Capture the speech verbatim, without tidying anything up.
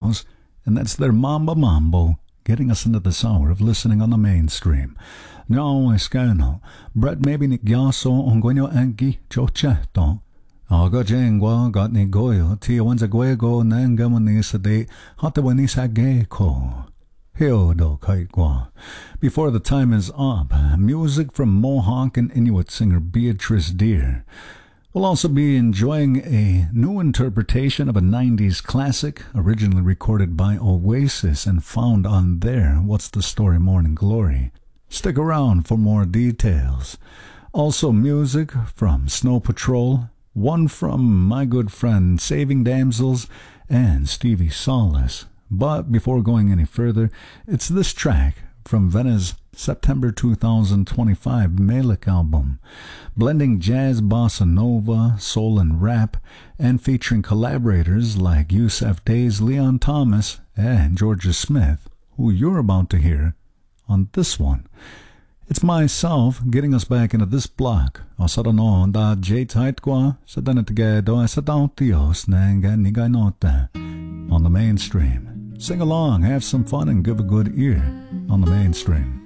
Studios, and that's their Mamba Mambo, getting us into this hour of listening on the mainstream. No, escano, Brett maybe ni gyaso onguenyo angi chocheto. Aga jengwa got ni goyo, tia wanza guego nangamanisa de hatawanisa geko. Hyodo kaikwa. Before the time is up, music from Mohawk and Inuit singer Beatrice Deer. We'll also be enjoying a new interpretation of a nineties classic, originally recorded by Oasis and found on their What's the Story Morning Glory. Stick around for more details. Also music from Snow Patrol, one from my good friend Saving Damsels, and Stevie Solace. But before going any further, it's this track from Vena's September two thousand twenty-five Malik album, blending jazz, bossa nova, soul and rap, and featuring collaborators like Yusef Days, Leon Thomas, and Georgia Smith, who you're about to hear on this one. It's myself getting us back into this block. Osarano da J-Tight kwa sa danatigedo sa tautios nanga niganote on the mainstream. Sing along, have some fun, and give a good ear on the mainstream.